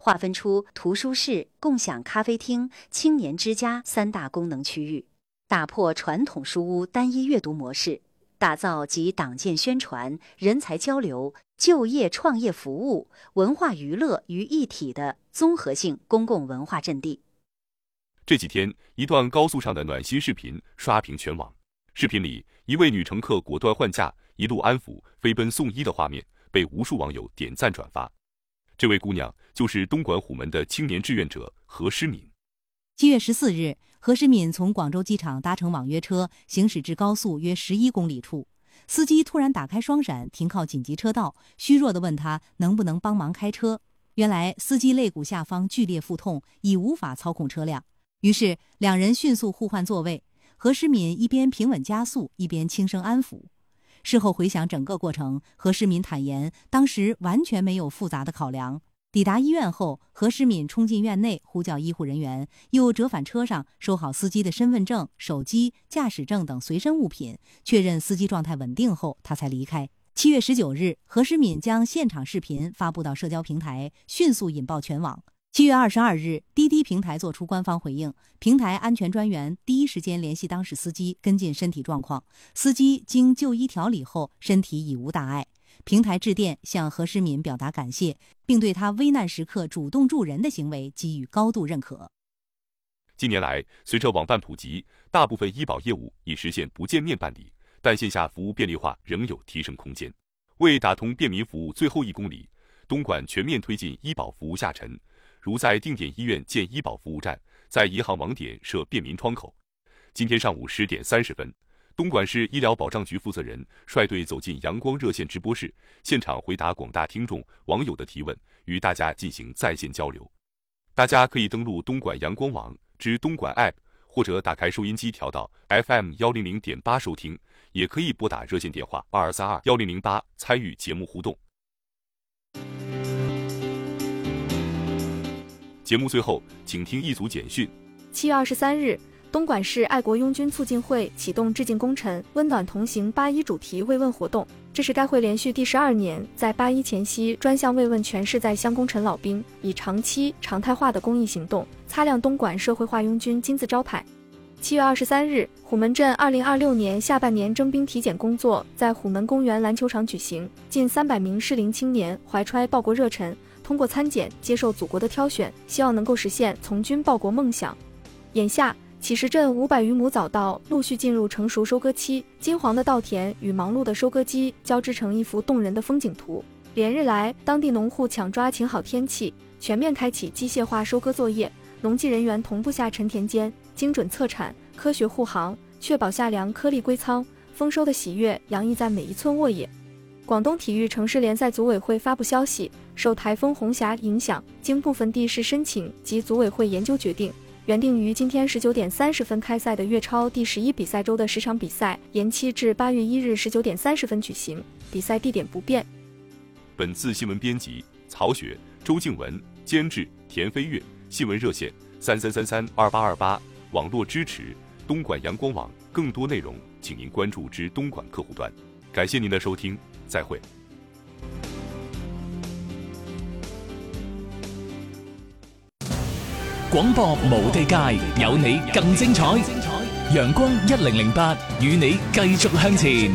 划分出图书室、共享咖啡厅、青年之家3大功能区域，打破传统书屋单一阅读模式，打造集党建宣传、人才交流、就业创业服务、文化娱乐于一体的综合性公共文化阵地。 这几天，一段高速上的暖心视频刷屏全网。视频里，一位女乘客果断换驾，一路安抚，飞奔送医的画面被无数网友点赞转发。这位姑娘就是东莞虎门的青年志愿者何诗敏。 7月14日，何诗敏从广州机场搭乘网约车，行驶至高速约11公里处，司机突然打开双闪，停靠紧急车道，虚弱地问他能不能帮忙开车。原来司机肋骨下方剧烈腹痛，已无法操控车辆，于是两人迅速互换座位。何诗敏一边平稳加速，一边轻声安抚。事后回想整个过程，何诗敏坦言，当时完全没有复杂的考量。抵达医院后，何诗敏冲进院内呼叫医护人员，又折返车上收好司机的身份证、手机、驾驶证等随身物品，确认司机状态稳定后，他才离开。7月19日，何诗敏将现场视频发布到社交平台，迅速引爆全网。7月22日，滴滴平台作出官方回应，平台安全专员第一时间联系当事司机跟进身体状况，司机经就医调理后，身体已无大碍。平台致电向何诗敏表达感谢，并对他危难时刻主动助人的行为给予高度认可。 近年来，随着网办普及，大部分医保业务已实现不见面办理，但线下服务便利化仍有提升空间。为打通便民服务最后1公里，东莞全面推进医保服务下沉，如在定点医院建医保服务站，在银行网点设便民窗口。今天上午10点30分，东莞市医疗保障局负责人率队走进阳光热线直播室，现场回答广大听众、网友的提问，与大家进行在线交流。大家可以登录东莞阳光网之东莞 App， 或者打开收音机调到 FM100.8 收听，也可以拨打热线电话22321008参与节目互动。节目最后，请听一组简讯。 7月23日，东莞市爱国拥军促进会启动致敬功臣、温暖同行8·1主题慰问活动。这是该会连续第12年在8·1前夕专项慰问全市在乡功臣老兵，以长期常态化的公益行动擦亮东莞社会化拥军金字招牌。7月23日，虎门镇2026年下半年征兵体检工作在虎门公园篮球场举行，近300名适龄青年怀揣报国热忱，通过参检接受祖国的挑选，希望能够实现从军报国梦想。眼下，乞石镇500余亩早稻陆续进入成熟收割期，金黄的稻田与忙碌的收割机交织成一幅动人的风景图。连日来，当地农户抢抓晴好天气，全面开启机械化收割作业，农技人员同步下沉田间，精准测产，科学护航，确保夏粮颗粒归仓，丰收的喜悦洋溢在每一寸沃野。广东体育城市联赛组委会发布消息，受台风红霞影响，经部分地市申请及组委会研究决定，原定于今天19点30分开赛的粤超第11比赛周的10场比赛延期至8月1日19点30分举行，比赛地点不变。 本次新闻编辑曹雪、周静文，监制田飞跃，新闻热线33332828，网络支持东莞阳光网，更多内容请您关注之东莞客户端。感谢您的收听，再会。 廣播無地界，有你更精彩。陽光1008，與你繼續向前。